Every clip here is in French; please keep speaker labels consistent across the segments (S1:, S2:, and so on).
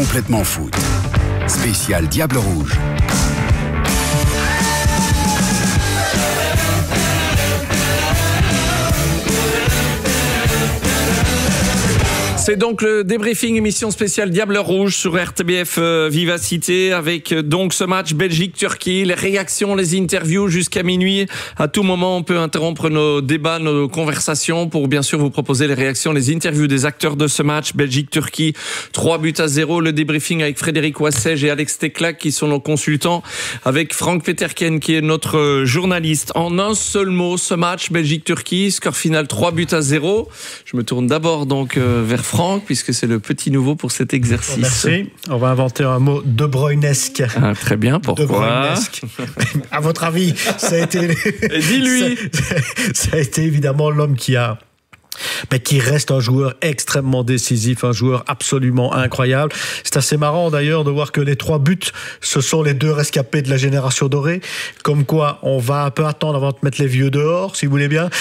S1: Complètement foot. Spécial Diable Rouge.
S2: C'est donc le débriefing émission spéciale Diable Rouge sur RTBF Vivacité avec donc ce match Belgique-Turquie, les réactions, les interviews jusqu'à minuit. À tout moment, on peut interrompre nos débats, nos conversations pour bien sûr vous proposer les réactions, les interviews des acteurs de ce match Belgique-Turquie. 3-0, le débriefing avec Frédéric Wassège et Alex Teclac qui sont nos consultants, avec Franck Peterken qui est notre journaliste. En un seul mot, ce match Belgique-Turquie, score final 3-0. Je me tourne d'abord donc vers Franck, puisque c'est le petit nouveau pour cet exercice.
S3: Merci. On va inventer un mot De Bruynesque.
S2: Ah, très bien, pourquoi?
S3: De Bruynesque. À votre avis, ça a été...
S2: Dis-lui.
S3: Ça a été évidemment l'homme qui reste un joueur extrêmement décisif, un joueur absolument incroyable. C'est assez marrant d'ailleurs de voir que les 3 buts, ce sont les 2 rescapés de la génération dorée. Comme quoi, on va un peu attendre avant de mettre les vieux dehors, si vous voulez bien.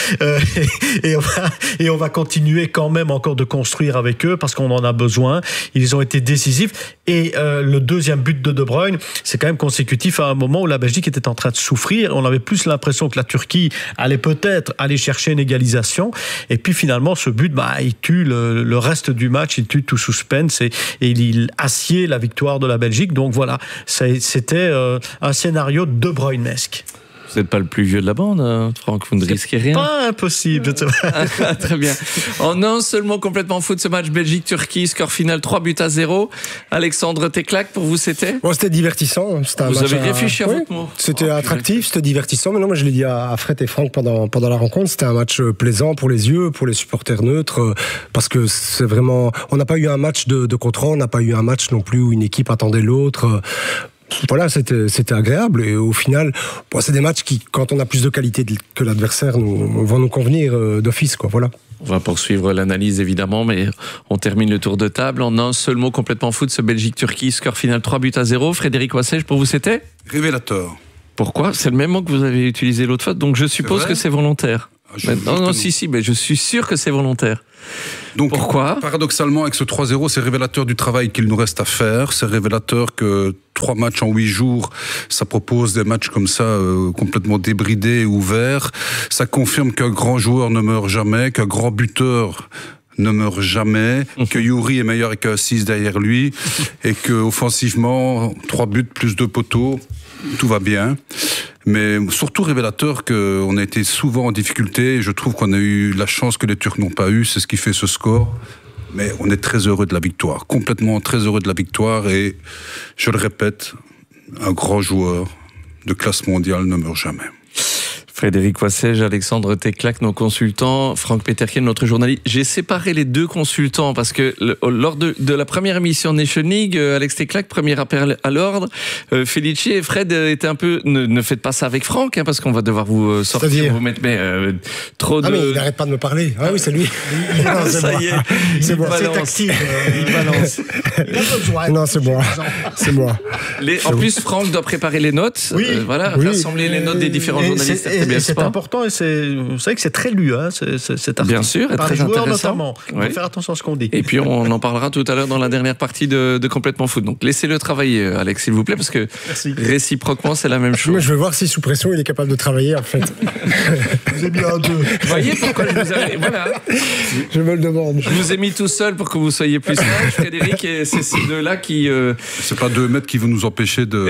S3: Et on va continuer quand même encore de construire avec eux parce qu'on en a besoin. Ils ont été décisifs. Et le deuxième but de De Bruyne, c'est quand même consécutif à un moment où la Belgique était en train de souffrir. On avait plus l'impression que la Turquie allait peut-être aller chercher une égalisation. Et puis finalement, ce but, il tue le reste du match, il tue tout suspense et il assied la victoire de la Belgique. Donc voilà, c'était un scénario De Bruynesque.
S2: Vous n'êtes pas le plus vieux de la bande, Franck, vous ne risquez rien.
S3: Pas impossible.
S2: Très bien. En un seul mot complètement foot, ce match Belgique-Turquie, score final 3-0. Alexandre Teclac, pour vous, c'était
S4: C'était divertissant. C'était
S2: vous avez réfléchi à votre mot.
S4: C'était attractif, c'était divertissant. Mais non, moi je l'ai dit à Fred et Franck pendant la rencontre, c'était un match plaisant pour les yeux, pour les supporters neutres, parce que c'est vraiment... On n'a pas eu un match de contrôle, on n'a pas eu un match non plus où une équipe attendait l'autre. Voilà, c'était agréable et au final, c'est des matchs qui, quand on a plus de qualité que l'adversaire, vont nous convenir d'office, quoi. Voilà.
S2: On va poursuivre l'analyse évidemment, mais on termine le tour de table en un seul mot complètement foot, ce Belgique-Turquie, score final 3-0. Frédéric Wassège, pour vous c'était
S5: révélateur.
S2: Pourquoi? C'est le même mot que vous avez utilisé l'autre fois, donc je suppose que c'est volontaire. Non, mais je suis sûr que c'est volontaire.
S5: Donc,
S2: pourquoi?
S5: Paradoxalement, avec ce 3-0, c'est révélateur du travail qu'il nous reste à faire. C'est révélateur que 3 matchs en 8 jours, ça propose des matchs comme ça, complètement débridés et ouverts. Ça confirme qu'un grand joueur ne meurt jamais, qu'un grand buteur ne meurt jamais, que Youri est meilleur avec un 6 derrière lui, et que offensivement, 3 buts plus 2 poteaux, tout va bien. Mais surtout révélateur qu'on a été souvent en difficulté. Je trouve qu'on a eu la chance que les Turcs n'ont pas eu. C'est ce qui fait ce score. Mais on est très heureux de la victoire. Complètement très heureux de la victoire. Et je le répète, un grand joueur de classe mondiale ne meurt jamais.
S2: Frédéric Wassège, Alexandre Teclac, nos consultants, Franck Peterken, notre journaliste. J'ai séparé les 2 consultants parce que lors de la première émission Nation League, Alex Teclac, premier appel à l'ordre, Felice et Fred étaient un peu... Ne faites pas ça avec Franck, parce qu'on va devoir vous sortir, vous mettre trop de...
S4: Ah mais il n'arrête pas de me parler. Ah oui, c'est lui.
S3: Non,
S2: ça y est,
S3: c'est bon. C'est actif. Il balance. Il a besoin.
S4: Non, c'est moi. C'est moi.
S2: En plus, Franck doit préparer les notes.
S3: Oui.
S2: Rassembler les notes des différents journalistes.
S3: C'est important et vous savez que c'est très lu, cet article.
S2: Bien sûr, et
S3: par
S2: très
S3: les joueurs
S2: intéressant.
S3: notamment. Il faut faire attention à ce qu'on dit.
S2: Et puis on en parlera tout à l'heure dans la dernière partie de Complètement Foot. Donc laissez-le travailler, Alex, s'il vous plaît, parce que réciproquement, c'est la même chose.
S4: Moi, je veux voir si sous pression, il est capable de travailler, en fait.
S3: Vous avez mis un 2.
S2: Vous voyez pourquoi je vous ai... Voilà.
S4: Je me le demande.
S2: Je vous ai mis tout seul pour que vous soyez plus sage, Frédéric, et c'est ces 2-là qui...
S5: C'est pas 2 mètres qui vont nous empêcher de...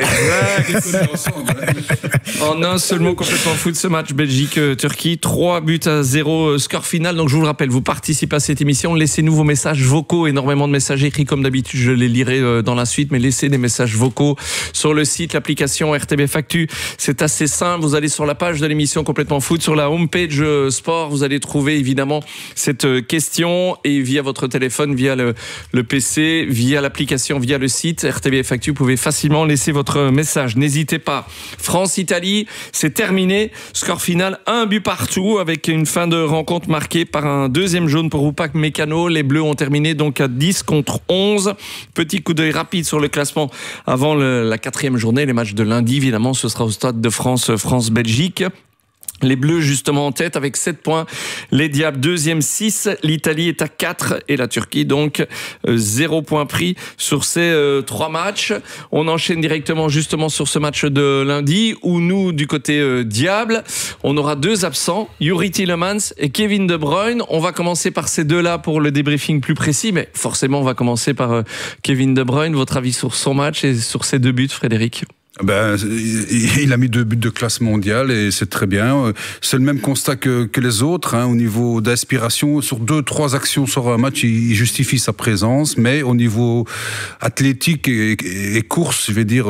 S2: En un seul mot, Complètement Foot, ce match Belgique-Turquie, 3-0, score final. Donc je vous le rappelle, vous participez à cette émission, laissez-nous vos messages vocaux, énormément de messages écrits comme d'habitude, je les lirai dans la suite, mais laissez des messages vocaux sur le site, l'application RTBF Actu. C'est assez simple, vous allez sur la page de l'émission Complètement Foot, sur la homepage sport, vous allez trouver évidemment cette question, et via votre téléphone, via le PC, via l'application, via le site RTBF Actu, vous pouvez facilement laisser votre message. N'hésitez pas. France-Italie, c'est terminé. Score final, 1 but partout, avec une fin de rencontre marquée par un deuxième jaune pour Upamecano. Les Bleus ont terminé donc à 10-11. Petit coup d'œil rapide sur le classement avant la 4e journée. Les matchs de lundi, évidemment, ce sera au Stade de France, France-Belgique. Les Bleus justement en tête avec 7 points, les Diables deuxième 6, l'Italie est à 4 et la Turquie donc 0 point pris sur ces 3 matchs. On enchaîne directement justement sur ce match de lundi où nous du côté Diable, on aura 2 absents, Youri Tielemans et Kevin De Bruyne. On va commencer par ces deux-là pour le débriefing plus précis, mais forcément on va commencer par Kevin De Bruyne. Votre avis sur son match et sur ses 2 buts, Frédéric?
S5: Il a mis 2 buts de classe mondiale et c'est très bien. C'est le même constat que les autres, au niveau d'inspiration. Sur 2-3 actions sur un match, il justifie sa présence, mais au niveau athlétique et course, je vais dire,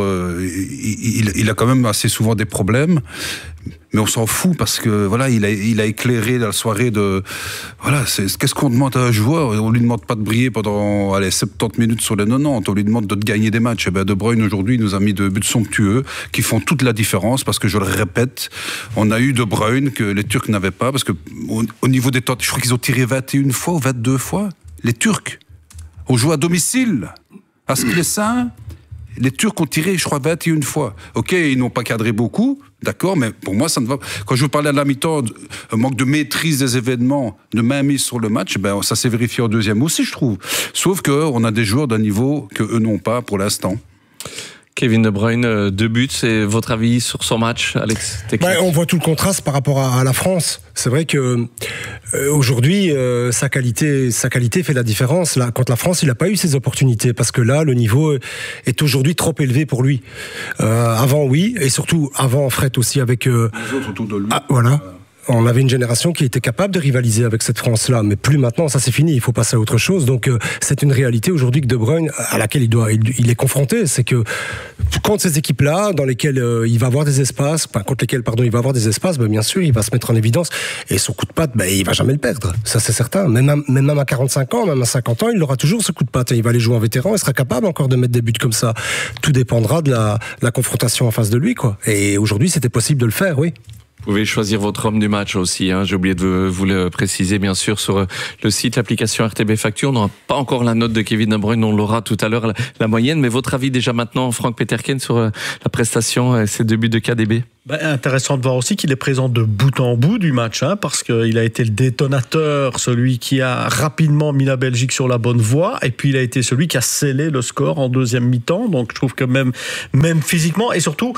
S5: il a quand même assez souvent des problèmes. Mais on s'en fout parce que voilà, il a éclairé la soirée de voilà. Qu'est-ce qu'on demande à un joueur? On lui demande pas de briller pendant 70 minutes sur les 90. On lui demande de gagner des matchs. Et De Bruyne aujourd'hui nous a mis 2 buts somptueux qui font toute la différence parce que je le répète, on a eu De Bruyne que les Turcs n'avaient pas parce que au niveau des temps, je crois qu'ils ont tiré 21 fois ou 22 fois. Les Turcs, on joue à domicile. À ce qu'il est sain. Les Turcs ont tiré, je crois, 21 fois. Ok, ils n'ont pas cadré beaucoup, d'accord, mais pour moi, ça ne va pas. Quand je vous parlais à la mi-temps, un manque de maîtrise des événements, de mainmise sur le match, ça s'est vérifié en deuxième aussi, je trouve. Sauf qu'on a des joueurs d'un niveau qu'eux n'ont pas pour l'instant.
S2: Kevin De Bruyne, 2 buts, c'est votre avis sur son match, Alex?
S4: On voit tout le contraste par rapport à la France. C'est vrai que aujourd'hui, sa qualité fait la différence. Là, contre la France, il n'a pas eu ses opportunités parce que là, le niveau est aujourd'hui trop élevé pour lui. Avant, oui, et surtout avant, Fred aussi avec
S5: les autres autour de lui.
S4: Voilà. On avait une génération qui était capable de rivaliser avec cette France-là, mais plus maintenant, ça c'est fini, il faut passer à autre chose. Donc c'est une réalité aujourd'hui que De Bruyne, à laquelle il est confronté, c'est que contre ces équipes-là, dans lesquelles il va avoir des espaces, contre lesquelles il va avoir des espaces, bien sûr, il va se mettre en évidence, et son coup de patte, il va jamais le perdre, ça c'est certain. Même à 45 ans, même à 50 ans, il aura toujours ce coup de patte, et il va aller jouer en vétéran, il sera capable encore de mettre des buts comme ça. Tout dépendra de la confrontation en face de lui, quoi. Et aujourd'hui, c'était possible de le faire, oui.
S2: Vous pouvez choisir votre homme du match aussi. J'ai oublié de vous le préciser, bien sûr, sur le site, l'application RTB Facture. On n'aura pas encore la note de Kevin De Bruyne, on l'aura tout à l'heure, la moyenne. Mais votre avis déjà maintenant, Frank Peterken, sur la prestation et ces 2 buts de KDB?
S3: Intéressant de voir aussi qu'il est présent de bout en bout du match, parce qu'il a été le détonateur, celui qui a rapidement mis la Belgique sur la bonne voie, et puis il a été celui qui a scellé le score en deuxième mi-temps. Donc je trouve que même physiquement, et surtout,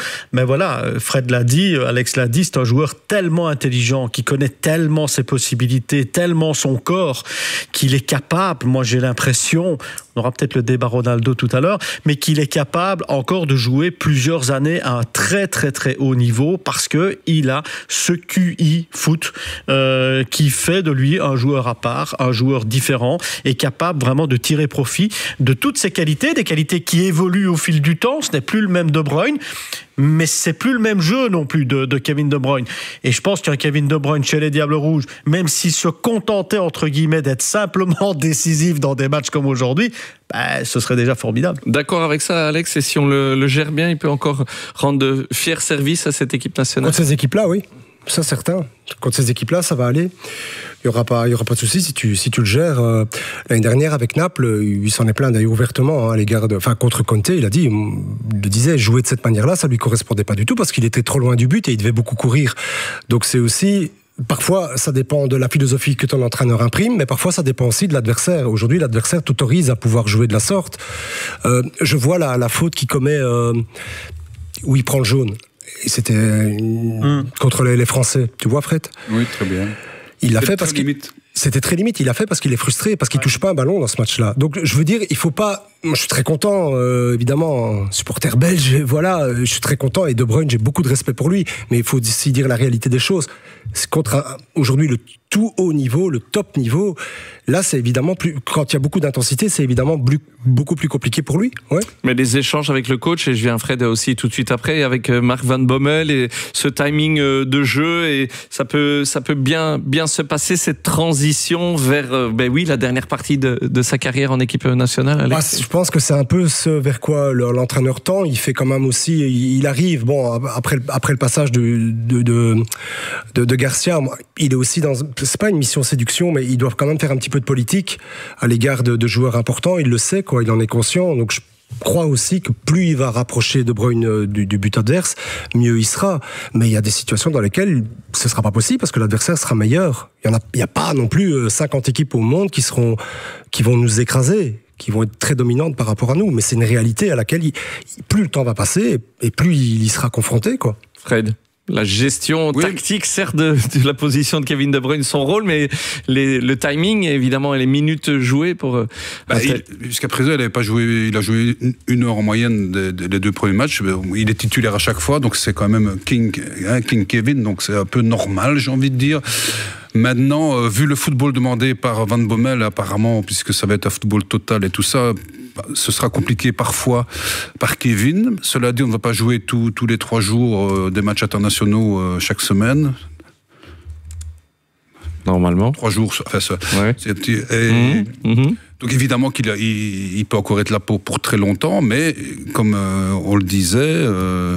S3: Fred l'a dit, Alex l'a dit, c'est un joueur tellement intelligent, qui connaît tellement ses possibilités, tellement son corps, qu'il est capable, moi j'ai l'impression, on aura peut-être le débat Ronaldo tout à l'heure, mais qu'il est capable encore de jouer plusieurs années à un très très très haut niveau, parce qu'il a ce QI foot qui fait de lui un joueur à part, un joueur différent, et capable vraiment de tirer profit de toutes ses qualités, des qualités qui évoluent au fil du temps. Ce n'est plus le même De Bruyne, mais c'est plus le même jeu non plus de Kevin De Bruyne. Et je pense qu'un Kevin De Bruyne chez les Diables Rouges, même s'il se contentait entre guillemets d'être simplement décisif dans des matchs comme aujourd'hui, ce serait déjà formidable.
S2: D'accord avec ça, Alex, et si on le gère bien, il peut encore rendre de fiers services à cette équipe nationale?
S4: Contre ces équipes-là, oui. Ça, certain. Contre ces équipes-là, ça va aller. Il y aura pas de souci si tu le gères. L'année dernière, avec Naples, il s'en est plaint d'ailleurs ouvertement à l'égard contre Conte. Il le disait, jouer de cette manière-là, ça lui correspondait pas du tout parce qu'il était trop loin du but et il devait beaucoup courir. Donc c'est aussi... Parfois, ça dépend de la philosophie que ton entraîneur imprime, mais parfois, ça dépend aussi de l'adversaire. Aujourd'hui, l'adversaire t'autorise à pouvoir jouer de la sorte. Je vois la faute qu'il commet où il prend le jaune. Et c'était contre les Français. Tu vois, Fred?
S5: Oui, très bien.
S4: Il l'a fait parce qu'il... C'était très limite. Il l'a fait parce qu'il est frustré, parce qu'il touche pas un ballon dans ce match-là. Donc, je veux dire, il faut pas... Moi, je suis très content, évidemment, supporter belge, voilà, je suis très content, et De Bruyne, j'ai beaucoup de respect pour lui, mais il faut aussi dire la réalité des choses. C'est aujourd'hui, le tout haut niveau, le top niveau, là, c'est évidemment plus, quand il y a beaucoup d'intensité, c'est évidemment beaucoup plus compliqué pour lui, ouais.
S2: Mais les échanges avec le coach, et je viens Fred aussi tout de suite après, avec Mark Van Bommel, et ce timing de jeu, et ça peut bien se passer, cette transition vers, la dernière partie de sa carrière en équipe nationale, Alex.
S4: Je pense que c'est un peu ce vers quoi l'entraîneur tend. Il fait quand même aussi, il arrive, après le passage de Garcia, il est aussi dans, c'est pas une mission séduction, mais ils doivent quand même faire un petit peu de politique à l'égard de joueurs importants. Il le sait, quoi, il en est conscient. Donc crois aussi que plus il va rapprocher De Bruyne du but adverse, mieux il sera. Mais il y a des situations dans lesquelles ce sera pas possible parce que l'adversaire sera meilleur. Il y a pas non plus 50 équipes au monde qui vont nous écraser, qui vont être très dominantes par rapport à nous. Mais c'est une réalité à laquelle plus le temps va passer et plus il y sera confronté, quoi.
S2: Fred, la gestion tactique, certes, de la position de Kevin De Bruyne, son rôle, mais le timing, évidemment, et les minutes jouées pour...
S5: jusqu'à présent, il a joué 1 heure en moyenne des 2 premiers matchs. Il est titulaire à chaque fois, donc c'est quand même King Kevin, donc c'est un peu normal, j'ai envie de dire. Maintenant, vu le football demandé par Van Bommel, apparemment, puisque ça va être un football total et tout ça, ce sera compliqué parfois par Kevin. Cela dit, on ne va pas jouer tous les 3 jours des matchs internationaux chaque semaine.
S2: Normalement.
S5: 3 jours, enfin ça.
S2: Ouais.
S5: Donc évidemment qu'il peut encore être là pour très longtemps, mais comme on le disait,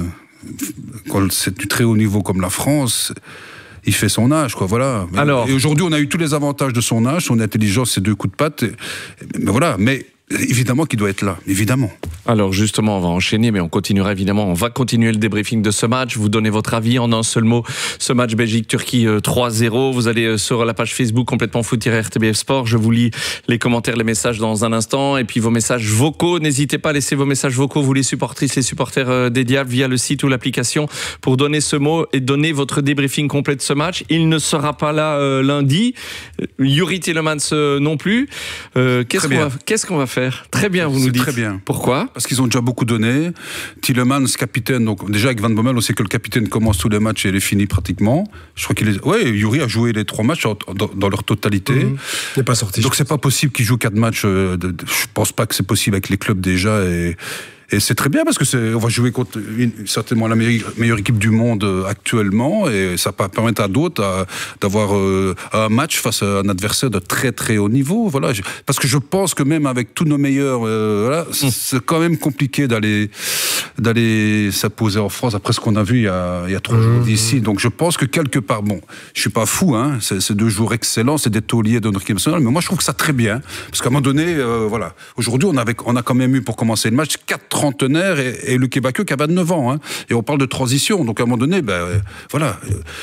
S5: quand c'est du très haut niveau comme la France... Il fait son âge, quoi, voilà. Et aujourd'hui, on a eu tous les avantages de son âge, son intelligence, ses 2 coups de patte. Mais voilà, mais évidemment qu'il doit être là, évidemment.
S2: Alors justement, on va enchaîner, mais on continuera évidemment. On va continuer le débriefing de ce match. Vous donnez votre avis en un seul mot. Ce match Belgique-Turquie 3-0. Vous allez sur la page Facebook complètement foot-RTBF Sport. Je vous lis les commentaires, les messages dans un instant. Et puis vos messages vocaux. N'hésitez pas à laisser vos messages vocaux, vous les supportrices, les supporters des Diables, via le site ou l'application pour donner ce mot et donner votre débriefing complet de ce match. Il ne sera pas là lundi. Youri Tielemans non plus. Qu'est-ce qu'on va faire ? Très bien, vous nous dites.
S5: Très bien.
S2: Pourquoi ?
S5: Parce qu'ils ont déjà beaucoup donné. Tielemans, capitaine, donc déjà avec Van Bommel, on sait que le capitaine commence tous les matchs et il est fini pratiquement. Je crois Youri a joué les 3 matchs dans leur totalité.
S4: Il n'est pas sorti.
S5: Donc c'est pas possible qu'il joue 4 matchs. Je pense pas que c'est possible avec les clubs déjà et c'est très bien parce que on va jouer contre certainement la meilleure équipe du monde actuellement et ça va permettre à d'autres d'avoir un match face à un adversaire de très très haut niveau. Voilà, parce que je pense que même avec tous nos meilleurs, c'est quand même compliqué d'aller s'imposer en France après ce qu'on a vu il y a 3 jours d'ici. Donc je pense que quelque part, bon, je suis pas fou, hein, c'est 2 jours excellents, c'est des tauliers de notre équipe nationale, mais moi je trouve que ça très bien parce qu'à un moment donné, voilà, aujourd'hui on a quand même eu pour commencer le match 4 trentenaires et Luke Bakio qui a 29 ans. Hein, et on parle de transition. Donc à un moment donné, voilà.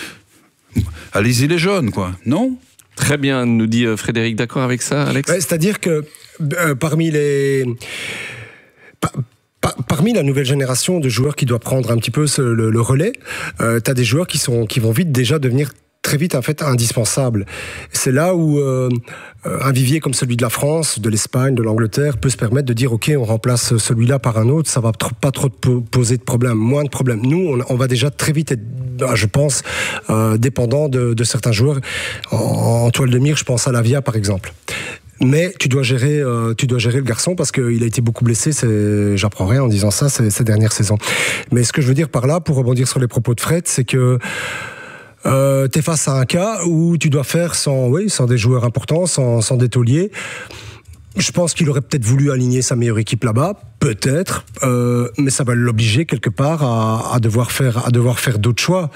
S5: Allez-y les jeunes, quoi. Non ?
S2: Très bien, nous dit Frédéric. D'accord avec ça, Alex ?
S4: C'est-à-dire que parmi la nouvelle génération de joueurs qui doit prendre un petit peu le relais, t'as des joueurs qui vont vite déjà devenir très vite en fait indispensable. C'est là où un vivier comme celui de la France, de l'Espagne, de l'Angleterre peut se permettre de dire ok, on remplace celui-là par un autre, ça va pas trop poser de problème, moins de problèmes. Nous, on va déjà très vite être, je pense, dépendant de certains joueurs. En toile de mire, je pense à Lavia par exemple. Mais tu dois gérer le garçon parce qu'il a été beaucoup blessé. J'apprends rien en disant ça ces dernières saisons. Mais ce que je veux dire par là, pour rebondir sur les propos de Fred, c'est que t'es face à un cas où tu dois faire sans des joueurs importants, sans des tauliers. Je pense qu'il aurait peut-être voulu aligner sa meilleure équipe là-bas, peut-être, mais ça va l'obliger quelque part à devoir faire d'autres choix.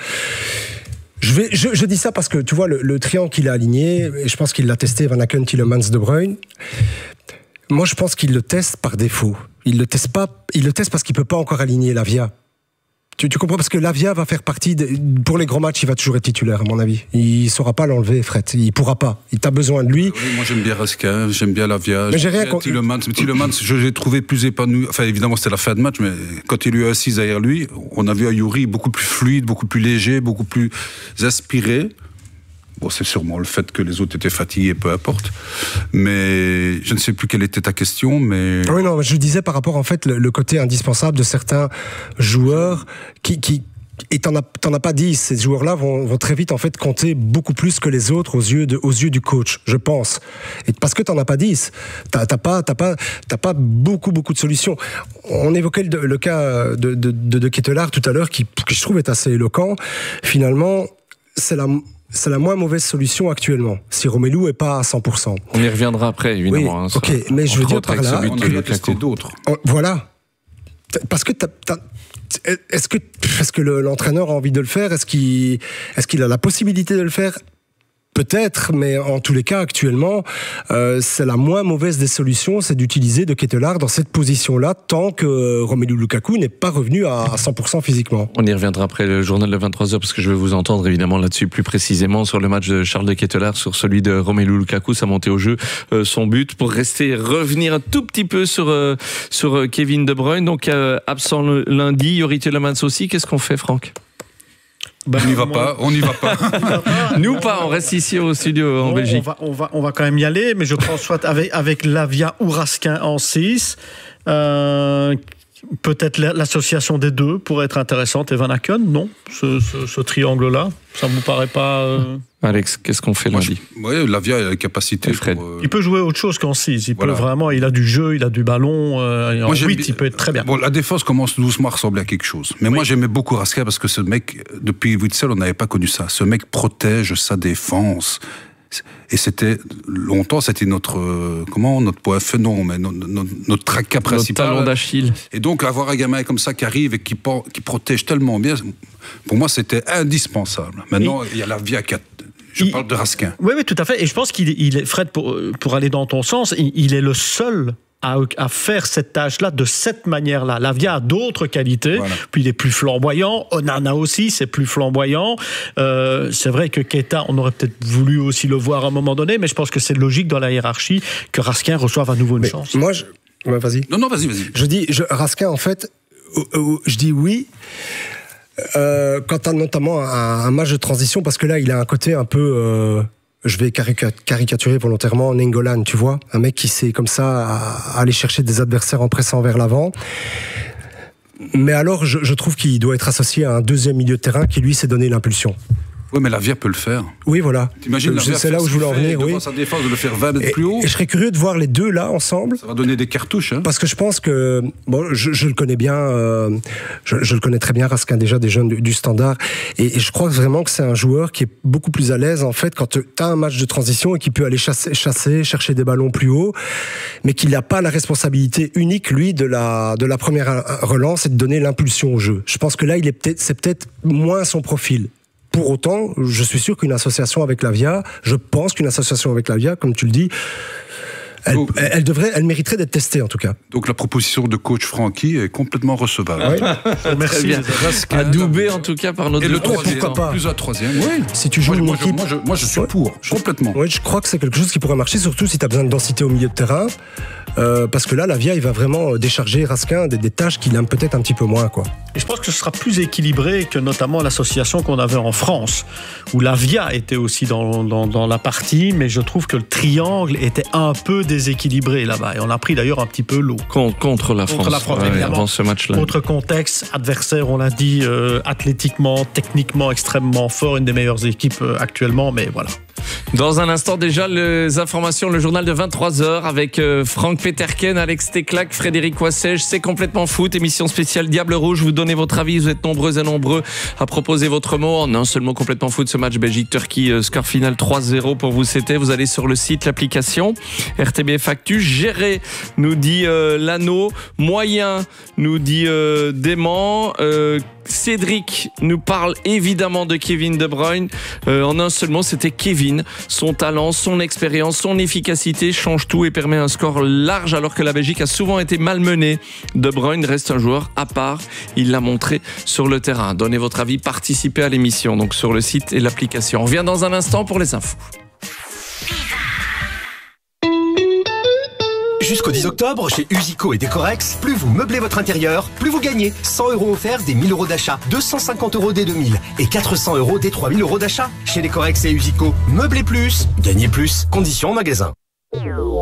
S4: Je dis ça parce que tu vois le triangle qu'il a aligné, et je pense qu'il l'a testé, Van Aken, Tielemans, De Bruyne. Moi, je pense qu'il le teste par défaut. Il le teste parce qu'il peut pas encore aligner Lavia. Tu comprends, parce que Lavia va faire partie pour les grands matchs, il va toujours être titulaire à mon avis. Il saura pas l'enlever, Fred. Il pourra pas. T'as besoin de lui.
S5: Oui, moi j'aime bien Raskin, j'aime bien Lavia.
S4: Mais j'ai rien contre
S5: Tielemans, je l'ai trouvé plus épanoui. Enfin évidemment c'était la fin de match, mais quand il lui a assis derrière lui, on a vu un Youri beaucoup plus fluide, beaucoup plus léger, beaucoup plus inspiré. Bon, c'est sûrement le fait que les autres étaient fatigués, peu importe. Mais je ne sais plus quelle était ta question, mais...
S4: Oui, non, je disais par rapport, en fait, le côté indispensable de certains joueurs et t'en as pas 10. Ces joueurs-là vont très vite, en fait, compter beaucoup plus que les autres aux yeux du coach, je pense. Et parce que t'en as pas 10. T'as pas beaucoup de solutions. On évoquait le cas de Ketelaar tout à l'heure, qui je trouve est assez éloquent. Finalement, c'est la moins mauvaise solution actuellement, si Romelu est pas à 100%.
S2: On y reviendra après, évidemment.
S4: Oui, ok, mais je veux dire par là...
S5: On a testé d'autres.
S4: Voilà. Parce que est-ce que l'entraîneur a envie de le faire ? Est-ce qu'il a la possibilité de le faire ? Peut-être, mais en tous les cas, actuellement, c'est la moins mauvaise des solutions, c'est d'utiliser De Ketelaere dans cette position-là, tant que Romelu Lukaku n'est pas revenu à 100% physiquement.
S2: On y reviendra après le journal de 23h, parce que je vais vous entendre évidemment là-dessus plus précisément sur le match de Charles De Ketelaere, sur celui de Romelu Lukaku, sa montée au jeu, son but. Pour revenir un tout petit peu sur Kevin De Bruyne, donc absent le lundi, Youri Tielemans aussi. Qu'est-ce qu'on fait, Franck ?
S5: On n'y va pas.
S2: Nous pas, on reste ici au studio en Belgique.
S3: On va quand même y aller, mais je pense soit avec Lavia ou Raskin en 6. Peut-être l'association des deux pourrait être intéressante. Et Van Aken, non, ce triangle-là, ça ne vous paraît pas...
S2: Alex, qu'est-ce qu'on fait lundi ?
S5: Oui, Lavia a la capacité.
S3: Il peut jouer autre chose qu'en 6. Peut vraiment, il a du jeu, il a du ballon. En 8, il peut être très bien.
S5: Bon, la défense commence doucement à ressembler à quelque chose. Mais moi, j'aimais beaucoup Raskin parce que ce mec, depuis Witsel, on n'avait pas connu ça. Ce mec protège sa défense. Et c'était notre point non, mais notre tracas principal.
S2: Notre talon d'Achille.
S5: Et donc, avoir un gamin comme ça qui arrive et qui protège tellement bien, pour moi, c'était indispensable. Maintenant, il y a Lavia qui a... Je parle de Raskin.
S3: Oui, tout à fait. Et je pense qu'il est, Fred, pour aller dans ton sens, il est le seul à faire cette tâche-là de cette manière-là. Lavia a d'autres qualités, voilà. Puis il est plus flamboyant. Onana aussi, c'est plus flamboyant. C'est vrai que Keita, on aurait peut-être voulu aussi le voir à un moment donné, mais je pense que c'est logique dans la hiérarchie que Raskin reçoive à nouveau une chance.
S4: Moi, vas-y.
S5: Non, vas-y.
S4: Raskin, en fait, je dis oui. Quant à notamment un match de transition, parce que là, il a un côté un peu... je vais caricaturer volontairement Nainggolan, tu vois, un mec qui sait comme ça aller chercher des adversaires en pressant vers l'avant. Mais alors, je trouve qu'il doit être associé à un deuxième milieu de terrain qui, lui, s'est donné l'impulsion.
S5: Oui, mais Lavia peut le faire.
S4: Oui, voilà.
S5: T'imagines
S4: c'est là où je voulais en venir, oui.
S5: Sa défense, de le faire 20 mètres plus haut.
S4: Et je serais curieux de voir les deux là ensemble.
S5: Ça va donner des cartouches. Hein.
S4: Parce que je pense que, bon, je le connais bien, je le connais très bien, Raskin, déjà des jeunes du Standard. Et je crois vraiment que c'est un joueur qui est beaucoup plus à l'aise, en fait, quand tu as un match de transition et qui peut aller chercher des ballons plus haut, mais qu'il n'a pas la responsabilité unique, lui, de la première relance et de donner l'impulsion au jeu. Je pense que là, c'est peut-être moins son profil. Pour autant, je suis sûr qu'une association avec Lavia, comme tu le dis, elle mériterait d'être testée en tout cas.
S5: Donc la proposition de coach Francky est complètement recevable.
S4: Oui.
S2: Merci bien. Adoubé en tout cas par notre...
S5: Et le troisième,
S4: pourquoi pas.
S5: Plus à troisième.
S4: Oui. Si tu joues une équipe...
S5: Moi je suis pour, complètement.
S4: Oui, je crois que c'est quelque chose qui pourrait marcher, surtout si tu as besoin de densité au milieu de terrain. Parce que là, Lavia, il va vraiment décharger Raskin des tâches qu'il aime peut-être un petit peu moins, quoi.
S3: Et je pense que ce sera plus équilibré que notamment l'association qu'on avait en France, où Lavia était aussi dans la partie, mais je trouve que le triangle était un peu déséquilibré là-bas. Et on a pris d'ailleurs un petit peu l'eau.
S2: Contre la France, évidemment. Avant ce match-là.
S3: Autre contexte, adversaire, on l'a dit, athlétiquement, techniquement extrêmement fort, une des meilleures équipes actuellement, mais voilà.
S2: Dans un instant déjà, les informations, le journal de 23h avec Franck Peterken, Alex Teclac, Frédéric Wassège, c'est complètement foot, émission spéciale Diable Rouge, vous donnez votre avis, vous êtes nombreux et nombreux à proposer votre mot en un seul mot complètement foot, ce match Belgique-Turquie, score final 3-0 pour vous c'était, vous allez sur le site, l'application, RTBF Actu, géré, nous dit Lano, moyen, nous dit Dément, Cédric nous parle évidemment de Kevin De Bruyne. En un seul mot, c'était Kevin. Son talent, son expérience, son efficacité change tout et permet un score large alors que la Belgique a souvent été malmenée. De Bruyne reste un joueur à part. Il l'a montré sur le terrain. Donnez votre avis, participez à l'émission donc sur le site et l'application. On revient dans un instant pour les infos.
S6: Jusqu'au 10 octobre, chez Usico et Decorex, plus vous meublez votre intérieur, plus vous gagnez. 100 € offerts des 1000 € d'achat, 250 € des 2000 et 400 € des 3000 € d'achat. Chez Decorex et Usico, meublez plus, gagnez plus. Conditions en magasin.